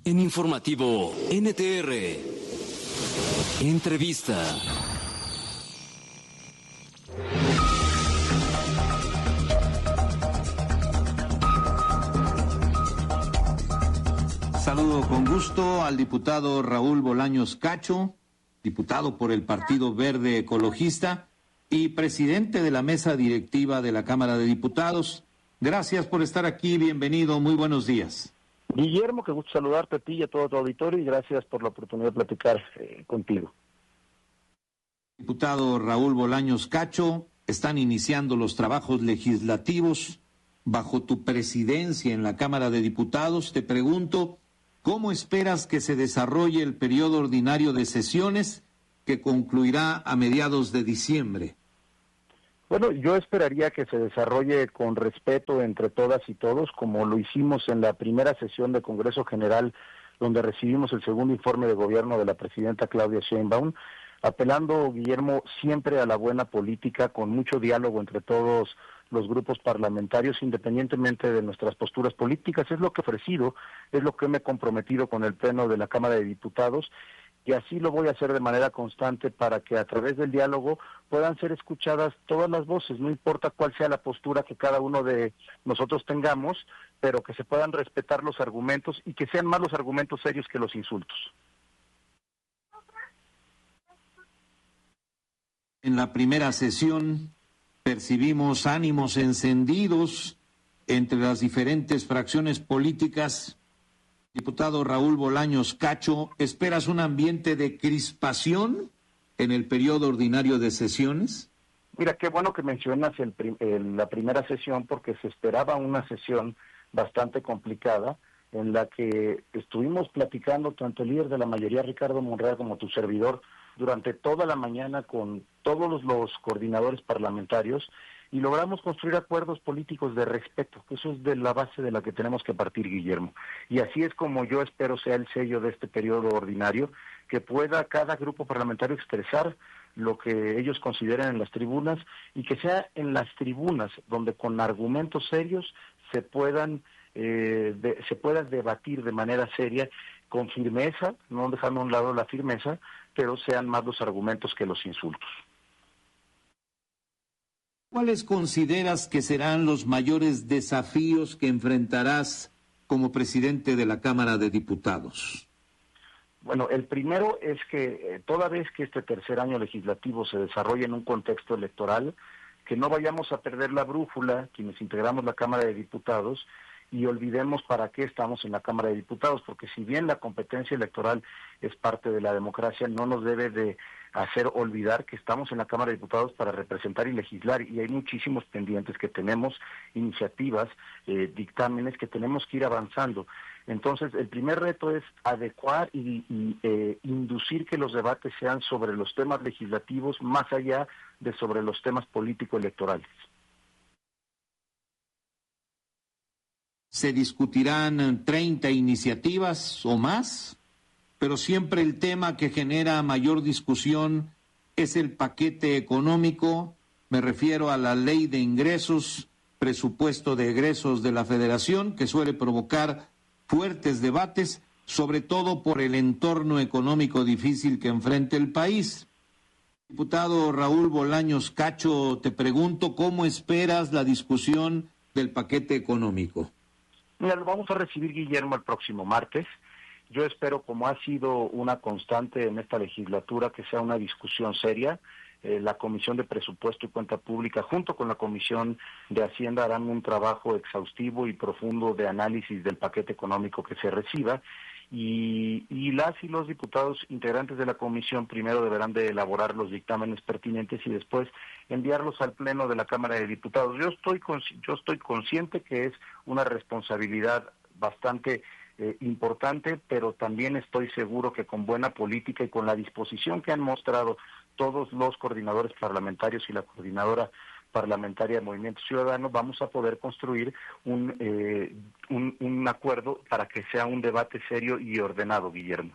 En Informativo NTR, entrevista. Saludo con gusto al diputado Raúl Bolaños Cacho, diputado por el Partido Verde Ecologista y presidente de la mesa directiva de la Cámara de Diputados. Gracias por estar aquí, bienvenido, muy buenos días. Guillermo, qué gusto saludarte a ti y a todo tu auditorio y gracias por la oportunidad de platicar contigo. Diputado Raúl Bolaños Cacho, están iniciando los trabajos legislativos bajo tu presidencia en la Cámara de Diputados. Te pregunto, ¿cómo esperas que se desarrolle el periodo ordinario de sesiones que concluirá a mediados de diciembre? Bueno, yo esperaría que se desarrolle con respeto entre todas y todos, como lo hicimos en la primera sesión de Congreso General, donde recibimos el segundo informe de gobierno de la presidenta Claudia Sheinbaum, apelando, Guillermo, siempre a la buena política, con mucho diálogo entre todos los grupos parlamentarios, independientemente de nuestras posturas políticas. Es lo que he ofrecido, es lo que me he comprometido con el Pleno de la Cámara de Diputados, y así lo voy a hacer de manera constante para que a través del diálogo puedan ser escuchadas todas las voces, no importa cuál sea la postura que cada uno de nosotros tengamos, pero que se puedan respetar los argumentos y que sean más los argumentos serios que los insultos. En la primera sesión percibimos ánimos encendidos entre las diferentes fracciones políticas. Diputado Raúl Bolaños Cacho, ¿esperas un ambiente de crispación en el periodo ordinario de sesiones? Mira, qué bueno que mencionas la primera sesión, porque se esperaba una sesión bastante complicada, en la que estuvimos platicando tanto el líder de la mayoría, Ricardo Monreal, como tu servidor, durante toda la mañana con todos los coordinadores parlamentarios, y logramos construir acuerdos políticos de respeto, que eso es de la base de la que tenemos que partir, Guillermo. Y así es como yo espero sea el sello de este periodo ordinario, que pueda cada grupo parlamentario expresar lo que ellos consideren en las tribunas, y que sea en las tribunas donde con argumentos serios se pueda debatir de manera seria, con firmeza, no dejando a un lado la firmeza, pero sean más los argumentos que los insultos. ¿Cuáles consideras que serán los mayores desafíos que enfrentarás como presidente de la Cámara de Diputados? Bueno, el primero es que toda vez que este tercer año legislativo se desarrolle en un contexto electoral, que no vayamos a perder la brújula, quienes integramos la Cámara de Diputados, y olvidemos para qué estamos en la Cámara de Diputados, porque si bien la competencia electoral es parte de la democracia, no nos debe de hacer olvidar que estamos en la Cámara de Diputados para representar y legislar, y hay muchísimos pendientes que tenemos, iniciativas, dictámenes que tenemos que ir avanzando. Entonces, el primer reto es adecuar y inducir que los debates sean sobre los temas legislativos más allá de sobre los temas político-electorales. Se discutirán 30 iniciativas o más, pero siempre el tema que genera mayor discusión es el paquete económico. Me refiero a la ley de ingresos, presupuesto de egresos de la Federación, que suele provocar fuertes debates, sobre todo por el entorno económico difícil que enfrenta el país. Diputado Raúl Bolaños Cacho, te pregunto, ¿cómo esperas la discusión del paquete económico? Mira, lo vamos a recibir, Guillermo, el próximo martes. Yo espero, como ha sido una constante en esta legislatura, que sea una discusión seria. La Comisión de Presupuesto y Cuenta Pública, junto con la Comisión de Hacienda, harán un trabajo exhaustivo y profundo de análisis del paquete económico que se reciba. Y las y los diputados integrantes de la comisión primero deberán de elaborar los dictámenes pertinentes y después enviarlos al Pleno de la Cámara de Diputados. Yo estoy consciente que es una responsabilidad bastante importante, pero también estoy seguro que con buena política y con la disposición que han mostrado todos los coordinadores parlamentarios y la coordinadora parlamentaria de Movimiento Ciudadano, vamos a poder construir un acuerdo para que sea un debate serio y ordenado, Guillermo.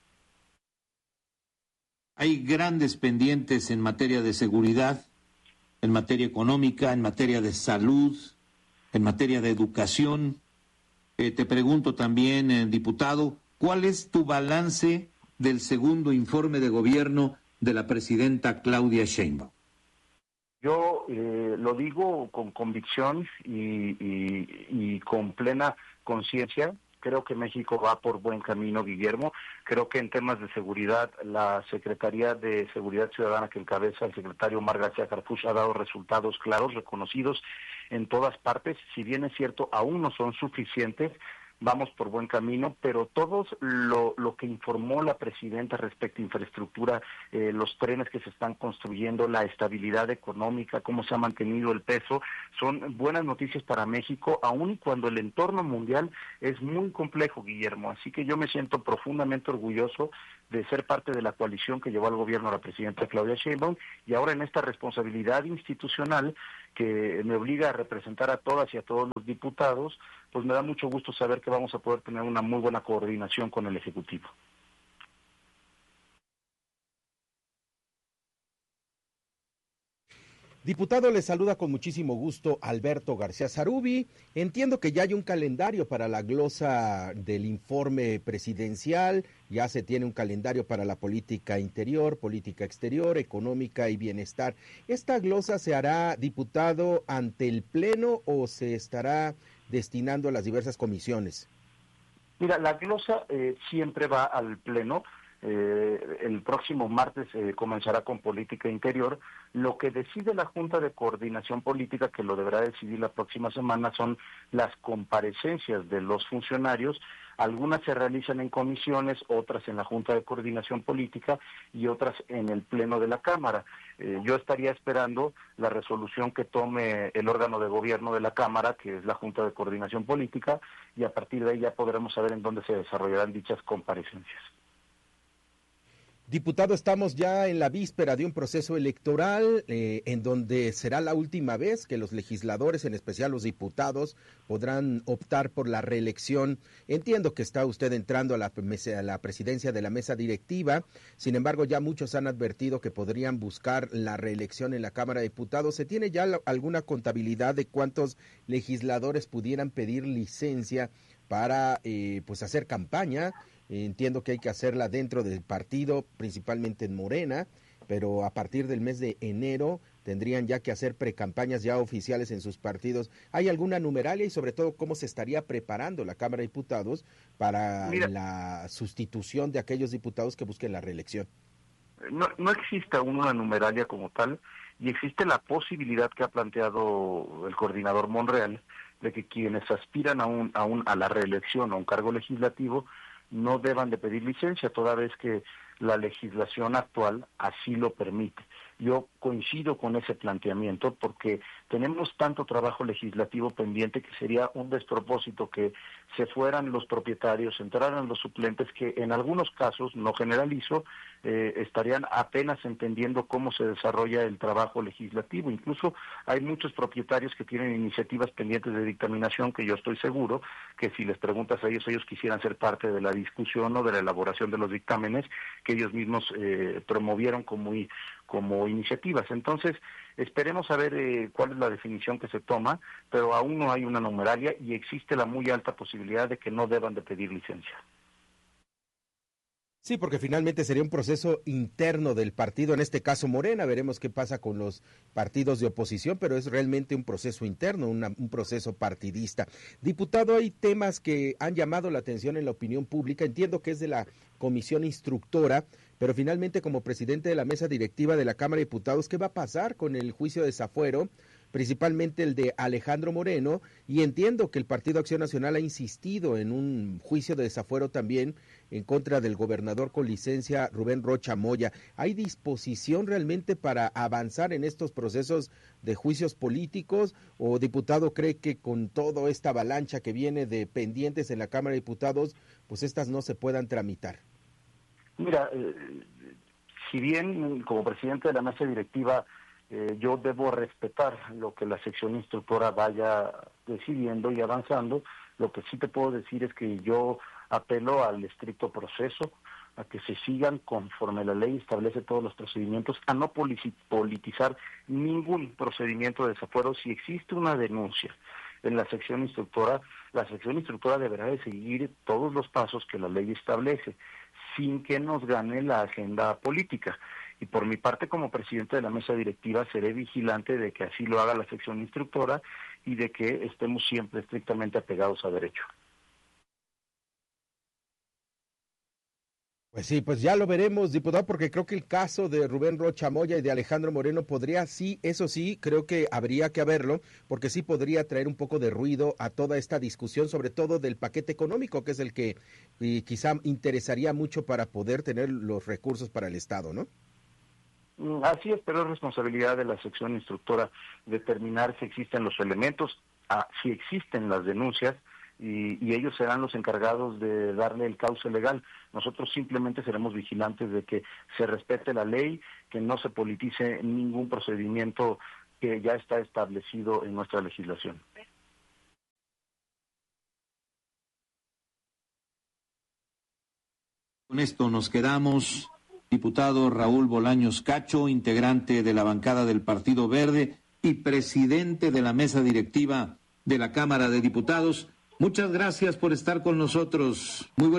Hay grandes pendientes en materia de seguridad, en materia económica, en materia de salud, en materia de educación. Te pregunto también, diputado, ¿cuál es tu balance del segundo informe de gobierno de la presidenta Claudia Sheinbaum? Yo lo digo con convicción y con plena conciencia. Creo que México va por buen camino, Guillermo. Creo que en temas de seguridad, la Secretaría de Seguridad Ciudadana que encabeza el secretario Omar García Harfuch ha dado resultados claros, reconocidos en todas partes. Si bien es cierto, aún no son suficientes, vamos por buen camino, pero todo lo que informó la presidenta respecto a infraestructura, los trenes que se están construyendo, la estabilidad económica, cómo se ha mantenido el peso, son buenas noticias para México, aun y cuando el entorno mundial es muy complejo, Guillermo. Así que yo me siento profundamente orgulloso de ser parte de la coalición que llevó al gobierno a la presidenta Claudia Sheinbaum, y ahora en esta responsabilidad institucional que me obliga a representar a todas y a todos los diputados, pues me da mucho gusto saber que vamos a poder tener una muy buena coordinación con el Ejecutivo. Diputado, le saluda con muchísimo gusto Alberto García Zarubi. Entiendo que ya hay un calendario para la glosa del informe presidencial, ya se tiene un calendario para la política interior, política exterior, económica y bienestar. ¿Esta glosa se hará, diputado, ante el Pleno o se estará destinando a las diversas comisiones? Mira, la glosa siempre va al Pleno. El próximo martes comenzará con política interior. Lo que decide la Junta de Coordinación Política, que lo deberá decidir la próxima semana, son las comparecencias de los funcionarios. Algunas se realizan en comisiones, otras en la Junta de Coordinación Política y otras en el Pleno de la Cámara. Yo estaría esperando la resolución que tome el órgano de gobierno de la Cámara, que es la Junta de Coordinación Política, y a partir de ahí ya podremos saber en dónde se desarrollarán dichas comparecencias. Diputado, estamos ya en la víspera de un proceso electoral en donde será la última vez que los legisladores, en especial los diputados, podrán optar por la reelección. Entiendo que está usted entrando a la presidencia de la mesa directiva, sin embargo ya muchos han advertido que podrían buscar la reelección en la Cámara de Diputados. ¿Se tiene ya alguna contabilidad de cuántos legisladores pudieran pedir licencia para pues hacer campaña? Entiendo que hay que hacerla dentro del partido, principalmente en Morena, pero a partir del mes de enero tendrían ya que hacer precampañas ya oficiales en sus partidos. ¿Hay alguna numeralia y sobre todo cómo se estaría preparando la Cámara de Diputados para la sustitución de aquellos diputados que busquen la reelección? No existe aún una numeralia como tal, y existe la posibilidad que ha planteado el coordinador Monreal de que quienes aspiran a la reelección o a un cargo legislativo no deban de pedir licencia, toda vez que la legislación actual así lo permite. Yo coincido con ese planteamiento porque tenemos tanto trabajo legislativo pendiente que sería un despropósito que se fueran los propietarios, entraran los suplentes que en algunos casos, no generalizo, estarían apenas entendiendo cómo se desarrolla el trabajo legislativo. Incluso hay muchos propietarios que tienen iniciativas pendientes de dictaminación que yo estoy seguro que si les preguntas a ellos quisieran ser parte de la discusión o de la elaboración de los dictámenes que ellos mismos promovieron como iniciativas. Entonces, esperemos a ver cuál es la definición que se toma, pero aún no hay una numeralia y existe la muy alta posibilidad de que no deban de pedir licencia. Sí, porque finalmente sería un proceso interno del partido, en este caso Morena, veremos qué pasa con los partidos de oposición, pero es realmente un proceso interno, un proceso partidista. Diputado, hay temas que han llamado la atención en la opinión pública, entiendo que es de la comisión instructora, pero finalmente como presidente de la mesa directiva de la Cámara de Diputados, ¿qué va a pasar con el juicio de desafuero? Principalmente el de Alejandro Moreno, y entiendo que el Partido Acción Nacional ha insistido en un juicio de desafuero también en contra del gobernador con licencia Rubén Rocha Moya. ¿Hay disposición realmente para avanzar en estos procesos de juicios políticos o, diputado, cree que con toda esta avalancha que viene de pendientes en la Cámara de Diputados, pues estas no se puedan tramitar? Mira, si bien como presidente de la mesa directiva yo debo respetar lo que la sección instructora vaya decidiendo y avanzando, lo que sí te puedo decir es que yo apelo al estricto proceso, a que se sigan conforme la ley establece todos los procedimientos, a no politizar ningún procedimiento de desafuero. Si existe una denuncia en la sección instructora deberá de seguir todos los pasos que la ley establece, sin que nos gane la agenda política. Y por mi parte, como presidente de la mesa directiva, seré vigilante de que así lo haga la sección instructora y de que estemos siempre estrictamente apegados a derecho. Pues sí, pues ya lo veremos, diputado, porque creo que el caso de Rubén Rocha Moya y de Alejandro Moreno podría, sí, eso sí, creo que habría que verlo, porque sí podría traer un poco de ruido a toda esta discusión, sobre todo del paquete económico, que es el que quizá interesaría mucho para poder tener los recursos para el Estado, ¿no? Así es, pero es responsabilidad de la sección instructora determinar si existen los elementos, si existen las denuncias, y ellos serán los encargados de darle el cauce legal. Nosotros simplemente seremos vigilantes de que se respete la ley, que no se politice ningún procedimiento que ya está establecido en nuestra legislación. Con esto nos quedamos. Diputado Raúl Bolaños Cacho, integrante de la bancada del Partido Verde y presidente de la mesa directiva de la Cámara de Diputados. Muchas gracias por estar con nosotros. Muy